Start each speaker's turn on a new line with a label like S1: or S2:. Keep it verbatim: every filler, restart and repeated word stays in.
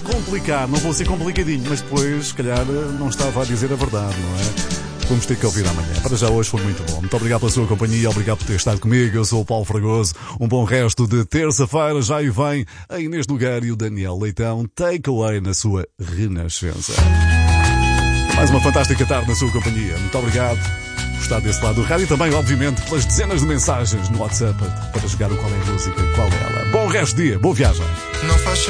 S1: descomplicar, não vou ser complicadinho, mas depois, se calhar, não estava a dizer a verdade, não é? Vamos ter que ouvir amanhã. Para já hoje foi muito bom. Muito obrigado pela sua companhia, obrigado por ter estado comigo. Eu sou o Paulo Fragoso. Um bom resto de terça-feira. Já aí vem a Inês Nogueira e o Daniel Leitão. Take away na sua renascença. Mais uma fantástica tarde na sua companhia. Muito obrigado por estar desse lado do rádio e também, obviamente, pelas dezenas de mensagens no WhatsApp para jogar o qual é a música, qual é ela. Bom resto de dia, boa viagem.
S2: Não faz